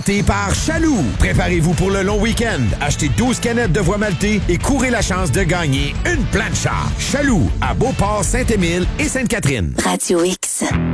Malté par Chaloux. Préparez-vous pour le long week-end. Achetez 12 canettes de voie maltée et courez la chance de gagner une plancha. Chaloux, à Beauport, Saint-Émile et Sainte-Catherine. Radio X.